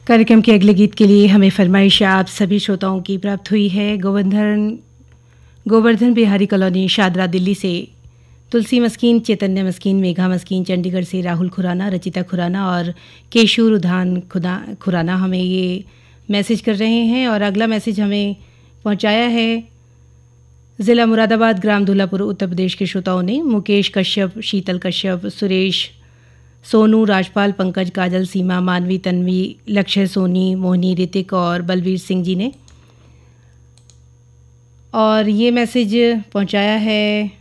कार्यक्रम के अगले गीत के लिए हमें फरमाइश आप सभी श्रोताओं की प्राप्त हुई है। गोवर्धन बिहारी कॉलोनी, शादरा, दिल्ली से तुलसी मस्कीन, चैतन्य मस्कीन, मेघा मस्कीन, चंडीगढ़ से राहुल खुराना, रचिता खुराना और केशूर उधान खुराना हमें ये मैसेज कर रहे हैं। और अगला मैसेज हमें पहुंचाया है ज़िला मुरादाबाद, ग्राम धुलापुर, उत्तर प्रदेश के श्रोताओं ने। मुकेश कश्यप, शीतल कश्यप, सुरेश, सोनू, राजपाल, पंकज, काजल, सीमा, मानवी, तन्वी, लक्ष्य, सोनी, मोहिनी, ऋतिक और बलवीर सिंह जी ने। और ये मैसेज पहुंचाया है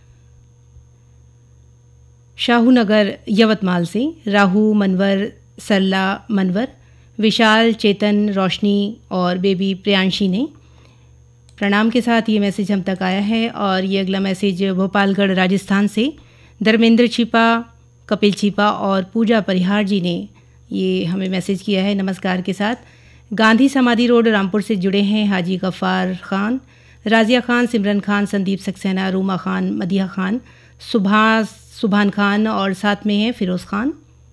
शाहू नगर, यवतमाल से राहु, मनवर, सरला, मनवर, विशाल, चेतन, रोशनी और बेबी प्रियांशी ने। प्रणाम के साथ ये मैसेज हम तक आया है। और ये अगला मैसेज भोपालगढ़, राजस्थान से धर्मेंद्र छिपा, कपिल छिपा और पूजा परिहार जी ने ये हमें मैसेज किया है नमस्कार के साथ। गांधी समाधि रोड, रामपुर से जुड़े हैं हाजी गफ़ार खान, राजिया खान, सिमरन खान, संदीप सक्सेना, रूमा खान, मदिया खान, सुभान खान और साथ में है फिरोज़ खान।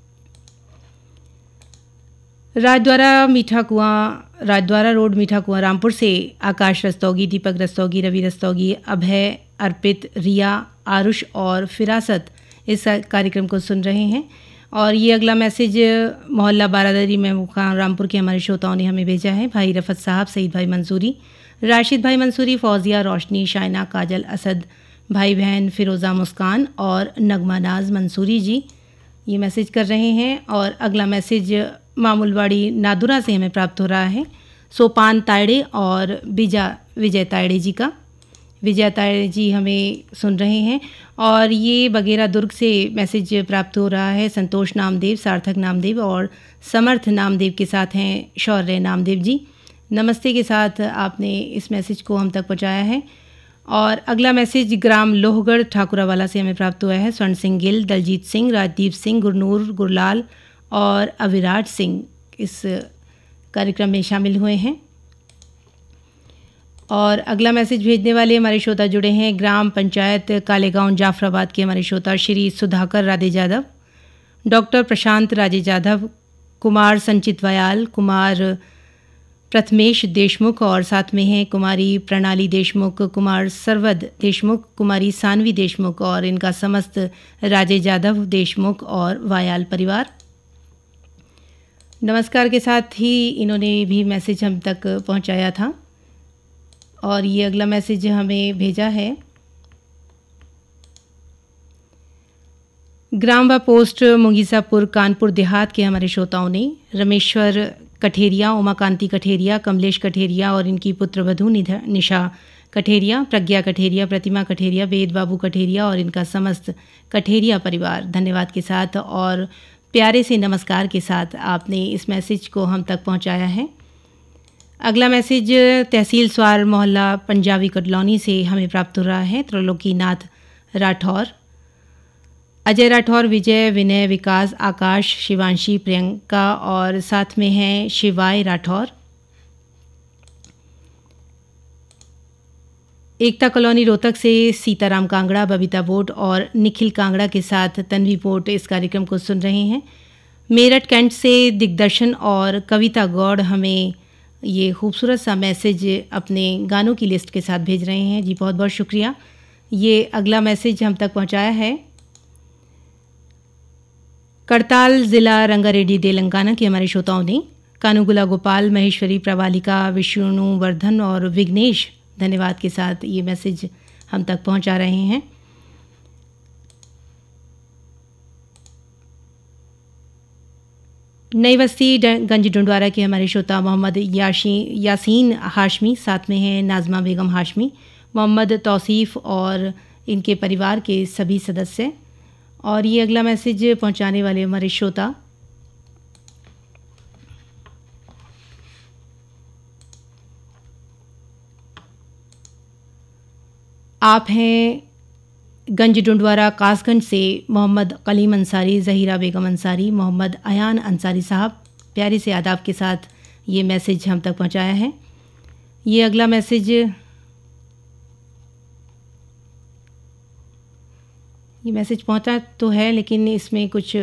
राजद्वारा रोड, मीठा कुआं, रामपुर से आकाश रस्तोगी, दीपक रस्तोगी, रवि रस्तोगी, अभय, अर्पित, रिया, आरुष और फिरासत इस कार्यक्रम को सुन रहे हैं। और ये अगला मैसेज मोहल्ला बारादरी में मुकाम रामपुर के हमारे श्रोताओं ने हमें भेजा है। भाई रफ़त साहब, सईद भाई मंसूरी, राशिद भाई मंसूरी, फौजिया, रोशनी, शाइना, काजल, असद, भाई बहन फ़िरोज़ा, मुस्कान और नगमा नाज मंसूरी जी ये मैसेज कर रहे हैं। और अगला मैसेज मामूलवाड़ी, नादुरा से हमें प्राप्त हो रहा है। सोपान तायड़े और विजय तायड़े जी का। विजय तायड़े जी हमें सुन रहे हैं। और ये बगेरा दुर्ग से मैसेज प्राप्त हो रहा है। संतोष नामदेव, सार्थक नामदेव और समर्थ नामदेव के साथ हैं शौर्य नामदेव जी। नमस्ते के साथ आपने इस मैसेज को हम तक पहुंचाया है। और अगला मैसेज ग्राम लोहगढ़, ठाकुरावाला से हमें प्राप्त हुआ है। स्वर्ण सिंह गिल, दलजीत सिंह, राजदीप सिंह, गुरनूर, गुरलाल और अविराज सिंह इस कार्यक्रम में शामिल हुए हैं। और अगला मैसेज भेजने वाले हमारे श्रोता जुड़े हैं ग्राम पंचायत कालेगांव, जाफराबाद के हमारे श्रोता श्री सुधाकर राधे यादव, डॉक्टर प्रशांत राजे यादव, कुमार संचित वयाल, कुमार प्रथमेश देशमुख और साथ में हैं कुमारी प्रणाली देशमुख, कुमार सरवद देशमुख, कुमारी सानवी देशमुख और इनका समस्त राजे यादव, देशमुख और वायाल परिवार। नमस्कार के साथ ही इन्होंने भी मैसेज हम तक पहुंचाया था। और ये अगला मैसेज हमें भेजा है ग्राम व पोस्ट मुंगीसापुर, कानपुर देहात के हमारे श्रोताओं ने। रमेश्वर कठेरिया, उमाकांति कठेरिया, कमलेश कठेरिया और इनकी पुत्रवधू निशा कठेरिया, प्रज्ञा कठेरिया, प्रतिमा कठेरिया, वेद बाबू कठेरिया और इनका समस्त कठेरिया परिवार। धन्यवाद के साथ और प्यारे से नमस्कार के साथ आपने इस मैसेज को हम तक पहुंचाया है। अगला मैसेज तहसील स्वार, मोहल्ला पंजाबी कटलौनी से हमें प्राप्त हो रहा है। त्रिलोकीनाथ राठौर, अजय राठौर, विजय, विनय, विकास, आकाश, शिवांशी, प्रियंका और साथ में हैं शिवाय राठौर। एकता कॉलोनी, रोहतक से सीताराम कांगड़ा, बबीता बोट और निखिल कांगड़ा के साथ तन्वी बोट इस कार्यक्रम को सुन रहे हैं। मेरठ कैंट से दिग्दर्शन और कविता गौड़ हमें ये खूबसूरत सा मैसेज अपने गानों की लिस्ट के साथ भेज रहे हैं। जी बहुत बहुत शुक्रिया। ये अगला मैसेज हम तक पहुंचाया है करताल ज़िला, रंगारेड्डी, तेलंगाना के हमारे श्रोताओं ने। कानुगुला गोपाल, महेश्वरी, प्रवालिका, विष्णुवर्धन और विघ्नेश धन्यवाद के साथ ये मैसेज हम तक पहुंचा रहे हैं। नई बस्ती गंज डुंडवारा के हमारे श्रोता मोहम्मद यासीन हाशमी, साथ में हैं नाजमा बेगम हाशमी, मोहम्मद तौसीफ और इनके परिवार के सभी सदस्य। और ये अगला मैसेज पहुंचाने वाले हमारे श्रोता आप हैं गंज डुंडवारा, कासगंज से मोहम्मद कलीम अंसारी, ज़हीरा बेगम अंसारी, मोहम्मद अयान अंसारी साहब। प्यारे से आदाब के साथ ये मैसेज हम तक पहुंचाया है। ये अगला मैसेज पहुंचा तो है लेकिन इसमें कुछ